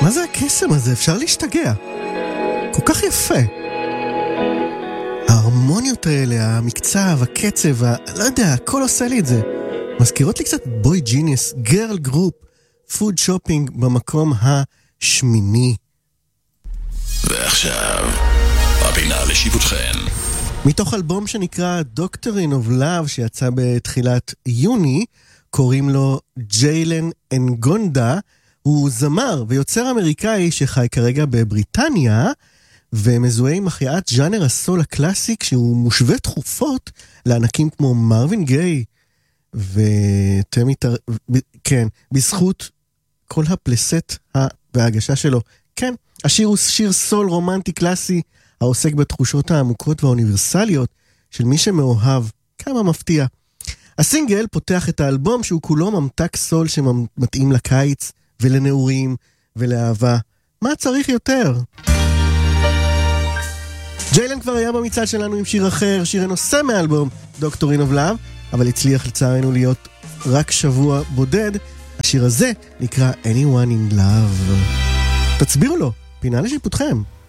מה זה הקסם הזה? אפשר להשתגע. כל כך יפה. ההרמוניות האלה, המקצב, הקצב, לא יודע, הכל עושה לי את זה. מזכירות לי קצת בוי ג'יניוס, גרל גרופ, פוד שופינג במקום השמיני. ועכשיו, הפינה לשיפוטכן. מתוך אלבום שנקרא Doctrine of Love שיצא בתחילת יוני, קוראים לו ג'יילן אנגונדה, הוא זמר ויוצר אמריקאי שחי כרגע בבריטניה, ומזוהה עם החייאת ז'אנר הסול הקלאסיק, שהוא מושווה תחופות לענקים כמו מרווין גיי, כן, בזכות כל הפלסט וההגשה שלו. כן, השיר הוא שיר סול רומנטי קלאסי, העוסק בתחושות העמוקות והאוניברסליות של מי שמאוהב. כמה מפתיע. הסינגל פותח את האלבום שהוא כולו ממתק סול שמתאים לקיץ ולנעורים ולאהבה. מה צריך יותר? ג'יילן כבר היה במצעד שלנו עם שיר אחר, שיר הנושא מהאלבום Doctrine of Love, אבל הצליח לצערנו להיות רק שבוע בודד. השיר הזה נקרא Anyone in Love. תצבירו לו, פינה לשיפוטכם.